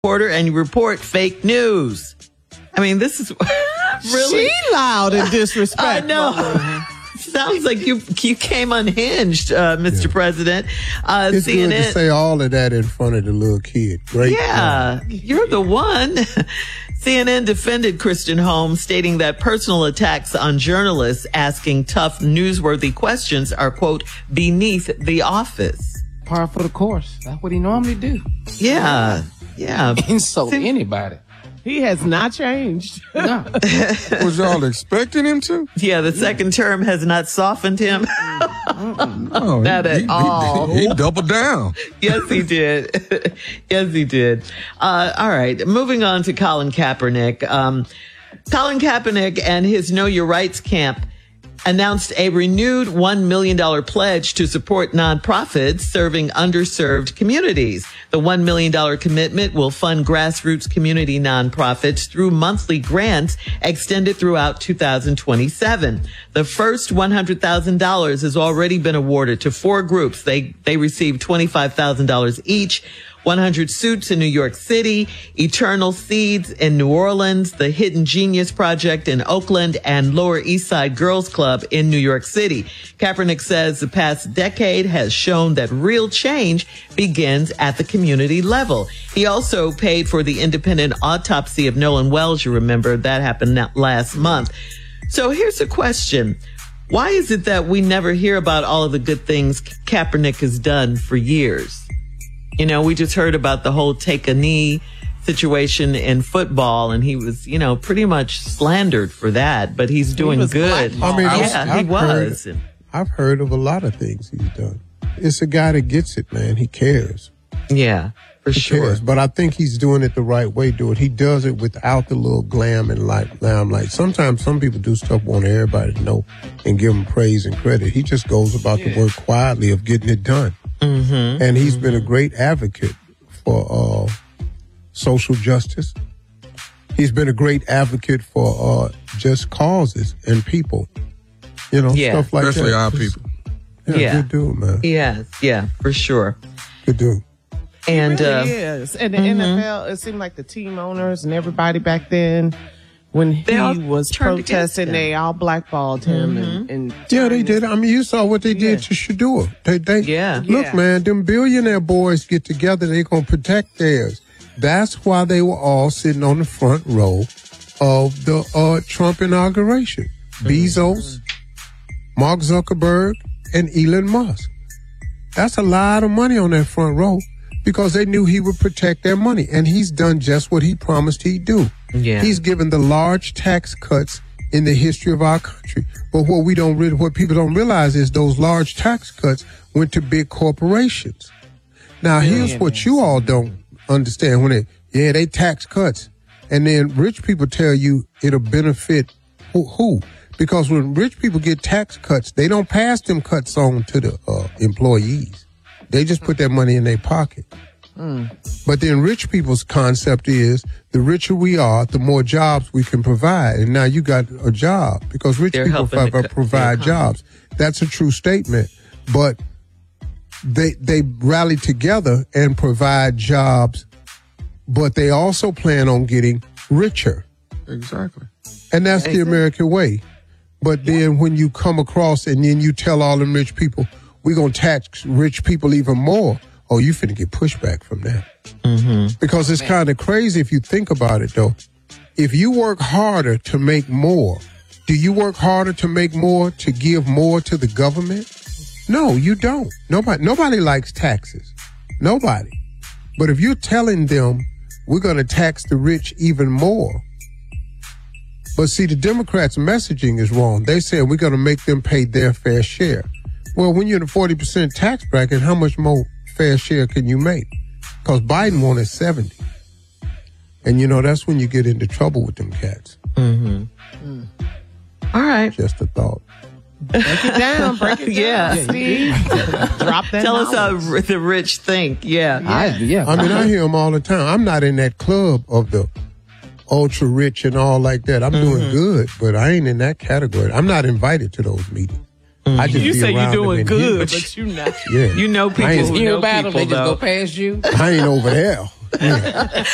reporter and you report fake news. I mean, this is really She loud and disrespectful. I know. Sounds like you came unhinged, Mr. President. It's CNN, good to say all of that in front of the little kid. Great. Yeah, you're the one. CNN defended Christian Holmes, stating that personal attacks on journalists asking tough, newsworthy questions are, quote, beneath the office. Par for the course. That's what he normally do. Yeah. Insult anybody. He has not changed. No. Was y'all expecting him to? Yeah, the second term has not softened him. No, Not at all. He doubled down. Yes, he did. Yes, he did. All right. Moving on to Colin Kaepernick. Colin Kaepernick and his Know Your Rights camp announced a renewed $1 million pledge to support nonprofits serving underserved communities. The $1 million commitment will fund grassroots community nonprofits through monthly grants extended throughout 2027. The first $100,000 has already been awarded to 4 groups. They received $25,000 each. 100 Suits in New York City, Eternal Seeds in New Orleans, the Hidden Genius Project in Oakland, and Lower East Side Girls Club in New York City. Kaepernick says the past decade has shown that real change begins at the community level. He also paid for the independent autopsy of Nolan Wells. You remember that happened last month. So here's a question. Why is it that we never hear about all of the good things Kaepernick has done for years? You know, we just heard about the whole take a knee situation in football, and he was, pretty much slandered for that, but he's doing good. I mean, I've heard of a lot of things he's done. It's a guy that gets it, man. He cares. Yeah, for sure. Cares. But I think he's doing it the right way. He does it without the little glam and limelight. Sometimes some people do stuff want everybody to know and give him praise and credit. He just goes about the work quietly of getting it done. Mm-hmm. And he's been a great advocate for social justice. He's been a great advocate for just causes and people. Stuff like especially that. our people. Good dude, man. Yeah, for sure. Good dude. And It really is. And the NFL, it seemed like the team owners and everybody back then, when he was protesting, they all blackballed him. And they did. I mean, you saw what they did to Shador. Look, man, them billionaire boys get together. They're going to protect theirs. That's why they were all sitting on the front row of the Trump inauguration. Bezos, Mark Zuckerberg, and Elon Musk. That's a lot of money on that front row because they knew he would protect their money. And he's done just what he promised he'd do. Yeah. He's given the large tax cuts in the history of our country. But what people don't realize is those large tax cuts went to big corporations. Now, here's what you all don't understand. When they tax cuts. And then rich people tell you it'll benefit who? Because when rich people get tax cuts, they don't pass them cuts on to the employees. They just put that money in their pocket. But then rich people's concept is the richer we are, the more jobs we can provide. And now you got a job because rich people provide jobs. That's a true statement. But they rally together and provide jobs, but they also plan on getting richer. Exactly. And that's the American way. But then when you come across and then you tell all them rich people, we're going to tax rich people even more. Oh, you finna get pushback from that. Mm-hmm. Because it's kind of crazy if you think about it, though. If you work harder to make more, do you work harder to make more, to give more to the government? No, you don't. Nobody likes taxes. Nobody. But if you're telling them we're going to tax the rich even more, but see, the Democrats' messaging is wrong. They say we're going to make them pay their fair share. Well, when you're in a 40% tax bracket, how much more fair share can you make? Because Biden wanted 70. And, that's when you get into trouble with them cats. Mm-hmm. All right. Just a thought. Break it down. Steve. Drop that. Tell us how the rich think. Yeah. I hear them all the time. I'm not in that club of the ultra rich and all like that. I'm doing good, but I ain't in that category. I'm not invited to those meetings. I just you say you're doing good, but you're not. Yeah. You know people who know people, they just go past you. I ain't over there. Yeah.